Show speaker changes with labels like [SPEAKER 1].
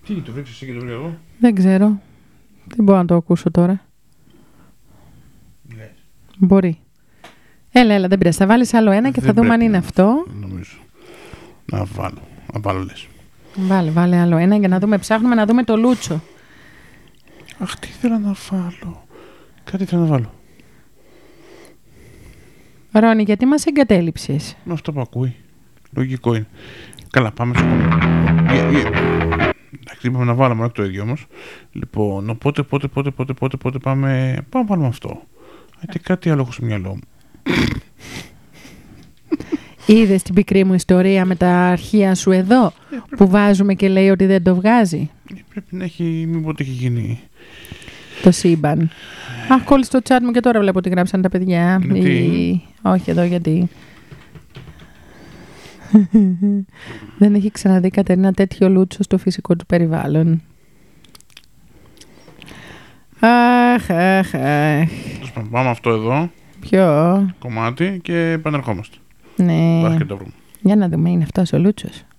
[SPEAKER 1] Τι, το βρήξεις εσύ και το βρήκα εγώ?
[SPEAKER 2] Δεν ξέρω. Δεν μπορώ να το ακούσω τώρα.
[SPEAKER 1] Λες.
[SPEAKER 2] Μπορεί. Έλα, δεν πειράζει. Θα βάλεις άλλο ένα και θα δούμε αν είναι αυτό.
[SPEAKER 1] Νομίζω. Να βάλω λες.
[SPEAKER 2] Βάλε άλλο ένα για να δούμε. Ψάχνουμε να δούμε το Λούτσο.
[SPEAKER 1] Αχ, τι ήθελα να βάλω. Κάτι ήθελα να βάλω.
[SPEAKER 2] Ρόνι, γιατί μας εγκατέλειψες?
[SPEAKER 1] Με αυτό που ακούει. Λογικό είναι. Καλά, πάμε στο επόμενο. Εντάξει, είπαμε να βάλουμε μόνο το ίδιο όμως. Λοιπόν, οπότε πάμε να βάλουμε αυτό. Γιατί κάτι άλλο έχω στο μυαλό μου.
[SPEAKER 2] Είδες την πικρή μου ιστορία με τα αρχεία σου εδώ, που βάζουμε και λέει ότι δεν το βγάζει?
[SPEAKER 1] Πρέπει να έχει, μήπως έχει γίνει
[SPEAKER 2] το σύμπαν. Αχ, κόλλησε το chat μου και τώρα βλέπω ότι γράψαν τα παιδιά. Όχι εδώ, γιατί δεν έχει ξαναδεί Κατερίνα τέτοιο Λούτσο στο φυσικό του περιβάλλον. Αχ.
[SPEAKER 1] Πάμε αυτό εδώ.
[SPEAKER 2] Ποιο?
[SPEAKER 1] Κομμάτι και επανερχόμαστε.
[SPEAKER 2] Ναι.
[SPEAKER 1] Βάζει και το βρούμε.
[SPEAKER 2] Για να δούμε, είναι αυτός ο Λούτσος.